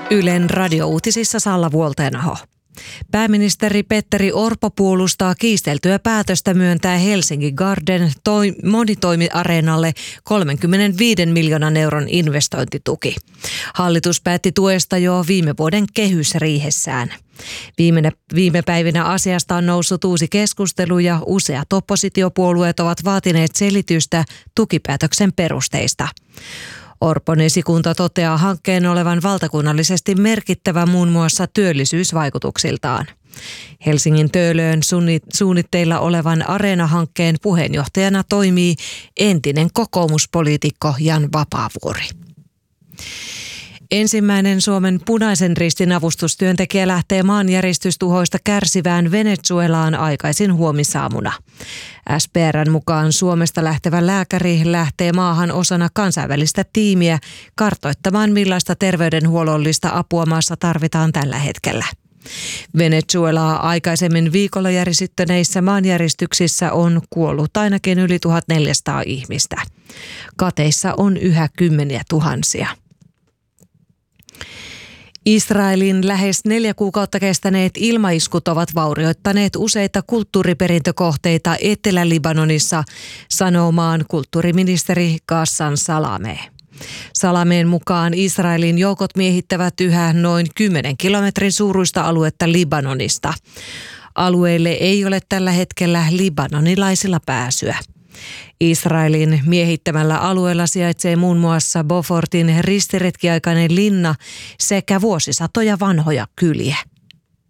Ylen radiouutisissa Salla Vuolteenaho. Pääministeri Petteri Orpo puolustaa kiisteltyä päätöstä myöntää Helsingin Garden monitoimiareenalle 35 miljoonan euron investointituki. Hallitus päätti tuesta jo viime vuoden kehysriihessään. Viime päivinä asiasta on noussut uusi keskustelu ja useat oppositiopuolueet ovat vaatineet selitystä tukipäätöksen perusteista. Orpon esikunta toteaa hankkeen olevan valtakunnallisesti merkittävä muun muassa työllisyysvaikutuksiltaan. Helsingin Töölöön suunnitteilla olevan Areena-hankkeen puheenjohtajana toimii entinen kokoomuspoliitikko Jan Vapaavuori. Ensimmäinen Suomen Punaisen Ristin avustustyöntekijä lähtee maanjäristystuhoista kärsivään Venezuelaan aikaisin huomisaamuna. SPR:n mukaan Suomesta lähtevä lääkäri lähtee maahan osana kansainvälistä tiimiä kartoittamaan, millaista terveydenhuollollista apua maassa tarvitaan tällä hetkellä. Venezuelaa aikaisemmin viikolla järisyttäneissä maanjäristyksissä on kuollut ainakin yli 1400 ihmistä. Kateissa on yhä kymmeniä tuhansia. Israelin lähes 4 kuukautta kestäneet ilmaiskut ovat vaurioittaneet useita kulttuuriperintökohteita Etelä-Libanonissa, sanoo maan kulttuuriministeri Ghassan Salameh. Salameen mukaan Israelin joukot miehittävät yhä noin 10 kilometrin suuruista aluetta Libanonista. Alueelle ei ole tällä hetkellä libanonilaisilla pääsyä. Israelin miehittämällä alueella sijaitsee muun muassa Beaufortin ristiretkiaikainen linna sekä vuosisatoja vanhoja kyliä.